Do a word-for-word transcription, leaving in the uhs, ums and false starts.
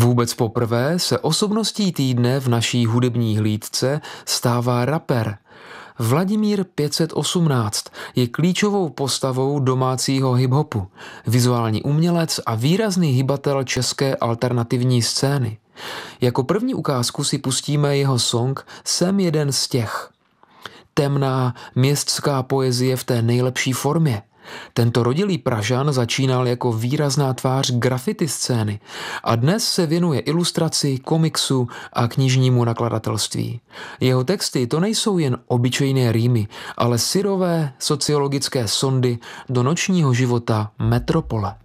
Vůbec poprvé se osobností týdne v naší hudební hlídce stává rapper. Vladimír pět set osmnáct je klíčovou postavou domácího hiphopu, vizuální umělec a výrazný hybatel české alternativní scény. Jako první ukázku si pustíme jeho song Jsem jeden z těch. Temná městská poezie v té nejlepší formě. Tento rodilý Pražan začínal jako výrazná tvář graffiti scény a dnes se věnuje ilustraci, komiksu a knižnímu nakladatelství. Jeho texty to nejsou jen obyčejné rýmy, ale syrové sociologické sondy do nočního života metropole.